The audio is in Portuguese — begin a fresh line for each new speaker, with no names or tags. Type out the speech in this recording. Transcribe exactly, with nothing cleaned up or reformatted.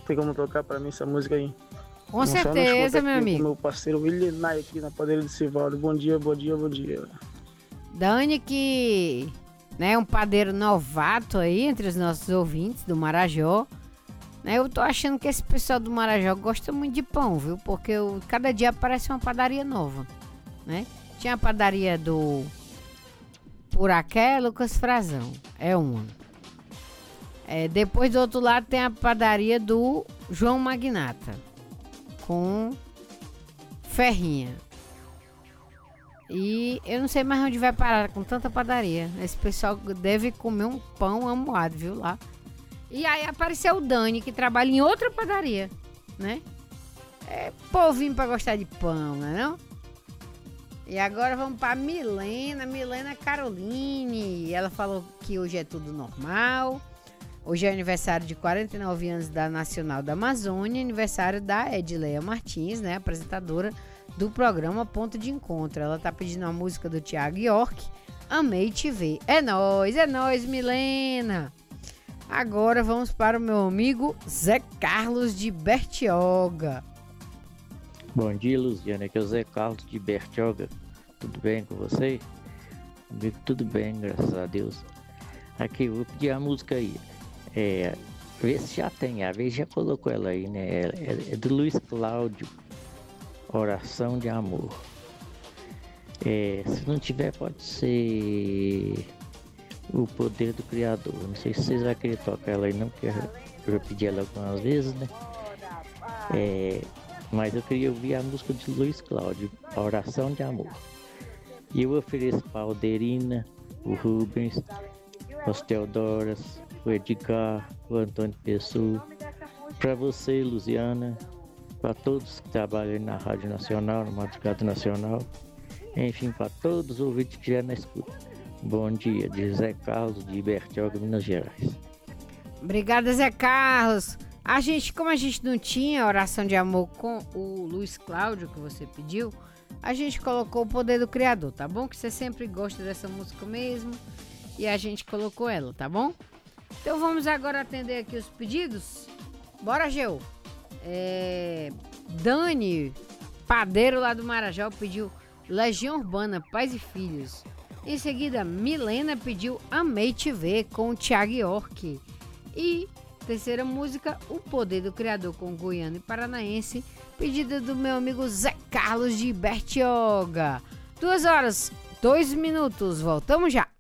Tem como tocar pra mim essa música aí?
Com
Não, só não
certeza,
escuta
meu
aqui com
amigo.
meu parceiro Willenay aqui na Padeira de Sivaldo. Bom dia, bom dia, bom dia.
Dani, que né, um padeiro novato aí entre os nossos ouvintes do Marajó. Né, eu tô achando que esse pessoal do Marajó gosta muito de pão, viu? Porque eu, cada dia aparece uma padaria nova, né? Tinha a padaria do Puraqué, Lucas Frazão. É uma. É, depois do outro lado tem a padaria do João Magnata. Com Ferrinha. E eu não sei mais onde vai parar com tanta padaria. Esse pessoal deve comer um pão amuado, viu, lá. E aí apareceu o Dani, que trabalha em outra padaria, né? É povinho pra gostar de pão, né não? E agora vamos pra Milena, Milena Caroline. Ela falou que hoje é tudo normal. Hoje é aniversário de quarenta e nove anos da Nacional da Amazônia, aniversário da Edileia Martins, né, apresentadora do programa Ponto de Encontro. Ela tá pedindo uma música do Thiago York, Amei Te Ver. É nóis, é nóis, Milena. Agora vamos para o meu amigo Zé Carlos de Bertioga.
Bom dia, Luziana, aqui é o Zé Carlos de Bertioga. Tudo bem com você? Comigo tudo bem, graças a Deus. Aqui, eu vou pedir a música aí. É, vê se já tem, a vez já colocou ela aí, né? É, é do Luiz Cláudio, Oração de Amor. É, se não tiver, pode ser O Poder do Criador. Não sei se vocês vão querer tocar ela aí, não, porque eu já pedi ela algumas vezes, né? É, mas eu queria ouvir a música de Luiz Cláudio, Oração de Amor. E eu ofereço para a Alderina, o Rubens, os Teodoras, o Edgar, o Antônio Pessoa, para você, Luziana, para todos que trabalham na Rádio Nacional, na Madrugada Nacional, enfim, para todos os ouvintes que já na escuta. Bom dia, de Zé Carlos, de Bertioga, Minas Gerais.
Obrigada, Zé Carlos. A gente, como a gente não tinha oração de amor com o Luiz Cláudio, que você pediu, a gente colocou O Poder do Criador, tá bom? Que você sempre gosta dessa música mesmo. E a gente colocou ela, tá bom? Então vamos agora atender aqui os pedidos. Bora, Geu. É... Dani, padeiro lá do Marajó, pediu Legião Urbana, Pais e Filhos. Em seguida, Milena pediu Amei Te Ver, com o Thiago York. E terceira música, O Poder do Criador, com Goiano e Paranaense, pedida do meu amigo Zé Carlos de Bertioga. Duas horas, dois minutos, voltamos já.